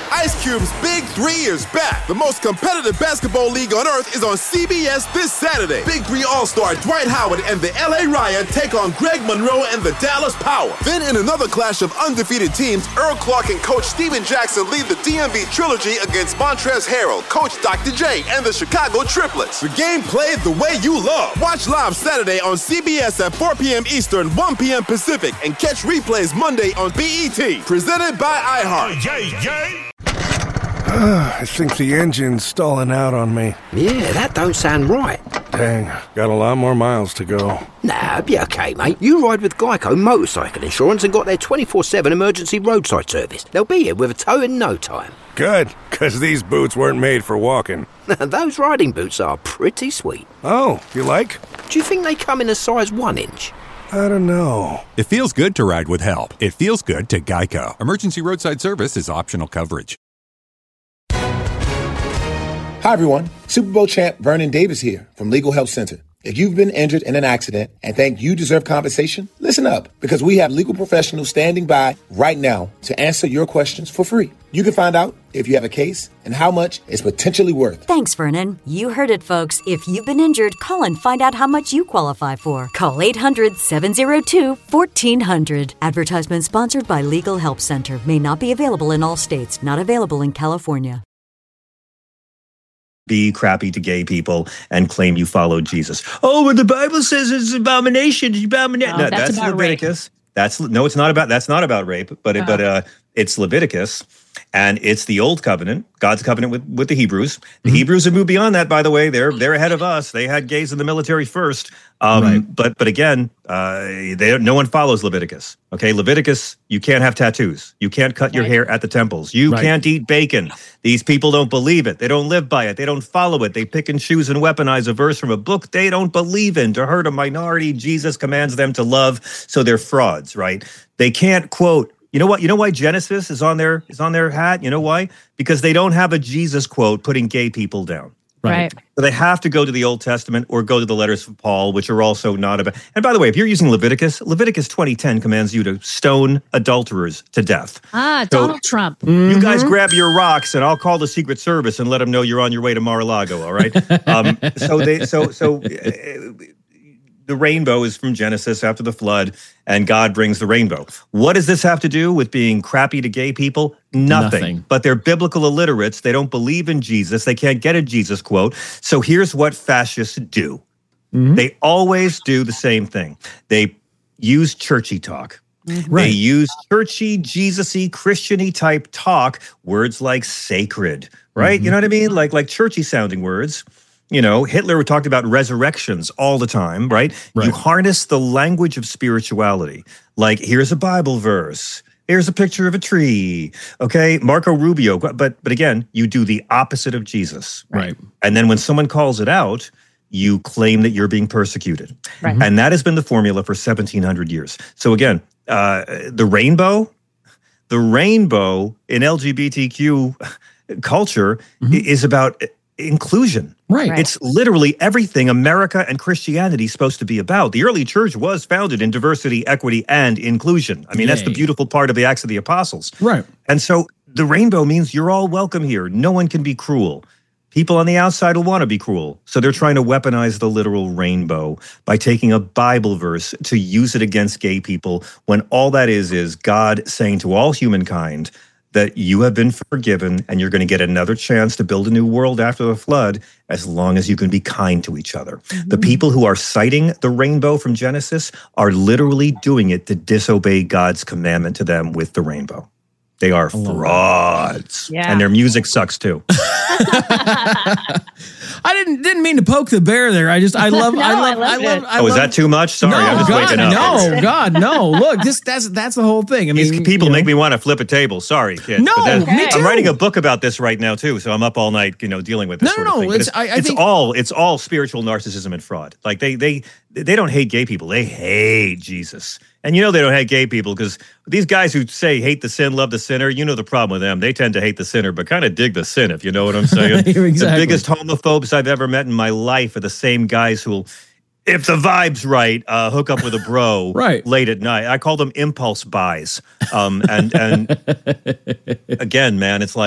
Ice Cube's Big 3 is back. The most competitive basketball league on earth is on CBS this Saturday. Big 3 All-Star Dwight Howard and the LA Ryan take on Greg Monroe and the Dallas Power. Then in another clash of undefeated teams, Earl Clark and Coach Steven Jackson lead the DMV Trilogy against Montrezl Harrell, Coach Dr. J, and the Chicago Triplets. The game played the way you love. Watch live Saturday on CBS at 4 p.m. Eastern, 1 p.m. Pacific, and catch replays Monday on BET. Presented by iHeart. I think the engine's stalling out on me. Yeah, that don't sound right. Dang, got a lot more miles to go. Nah, be okay, mate. You ride with Geico Motorcycle Insurance and got their 24/7 emergency roadside service. They'll be here with a tow in no time. Good, because these boots weren't made for walking. Those riding boots are pretty sweet. Oh, you like? Do you think they come in a size 1 inch? I don't know. It feels good to ride with help. It feels good to Geico. Emergency roadside service is optional coverage. Hi, everyone. Super Bowl champ Vernon Davis here from Legal Help Center. If you've been injured in an accident and think you deserve compensation, listen up, because we have legal professionals standing by right now to answer your questions for free. You can find out if you have a case and how much it's potentially worth. Thanks, Vernon. You heard it, folks. If you've been injured, call and find out how much you qualify for. Call 800-702-1400. Advertisement sponsored by Legal Help Center. May not be available in all states. Not available in California. Be crappy to gay people and claim you follow Jesus. Oh, well, the Bible says it's abomination. It's abomination. Oh, no, that's about Leviticus. That's it's not about. That's not about rape, but it's Leviticus, and it's the old covenant, God's covenant with the Hebrews. The Hebrews have moved beyond that, by the way. They're ahead of us. They had gays in the military first. But again, no one follows Leviticus. Okay, Leviticus, you can't have tattoos. You can't cut your hair at the temples. You can't eat bacon. These people don't believe it. They don't live by it. They don't follow it. They pick and choose and weaponize a verse from a book they don't believe in. To hurt a minority, Jesus commands them to love, so they're frauds, right? They can't quote. You know what? You know why Genesis is on their hat? You know why? Because they don't have a Jesus quote putting gay people down. Right. So they have to go to the Old Testament or go to the letters of Paul, which are also not about. And by the way, if you're using Leviticus 20:10 commands you to stone adulterers to death. Donald Trump. You guys grab your rocks, and I'll call the Secret Service and let them know you're on your way to Mar-a-Lago. All right. The rainbow is from Genesis after the flood, and God brings the rainbow. What does this have to do with being crappy to gay people? Nothing. But they're biblical illiterates. They don't believe in Jesus. They can't get a Jesus quote. So here's what fascists do. They always do the same thing. They use churchy talk. They use churchy, Jesus-y, Christian-y type talk, words like sacred, right? You know what I mean? Like churchy sounding words. You know, Hitler talked about resurrections all the time, right? You harness the language of spirituality. Like, here's a Bible verse. Here's a picture of a tree. Okay, Marco Rubio. But again, you do the opposite of Jesus. Right. And then when someone calls it out, you claim that you're being persecuted. Right. And that has been the formula for 1,700 years. So again, the rainbow in LGBTQ culture is about inclusion. Right. It's literally everything America and Christianity is supposed to be about. The early church was founded in diversity, equity, and inclusion. I mean, that's the beautiful part of the Acts of the Apostles. Right. And so the rainbow means you're all welcome here. No one can be cruel. People on the outside will want to be cruel. So they're trying to weaponize the literal rainbow by taking a Bible verse to use it against gay people, when all that is God saying to all humankind that you have been forgiven and you're going to get another chance to build a new world after the flood as long as you can be kind to each other. The people who are citing the rainbow from Genesis are literally doing it to disobey God's commandment to them with the rainbow. They are frauds. Yeah. And their music sucks too. I didn't mean to poke the bear there. I love Is that too much? Sorry, I'm just waking up. No. Look, that's the whole thing. I mean, these people make me want to flip a table. Sorry, kids. No, me too. I'm writing a book about this right now too, so I'm up all night, dealing with this sort of thing. It's all spiritual narcissism and fraud. Like they don't hate gay people. They hate Jesus. And they don't hate gay people because these guys who say hate the sin, love the sinner, the problem with them. They tend to hate the sinner, but kind of dig the sin, if you know what I'm saying. Exactly. The biggest homophobes I've ever met in my life are the same guys who'll, if the vibe's right, hook up with a bro late at night. I call them impulse buys. And again, man, it's like,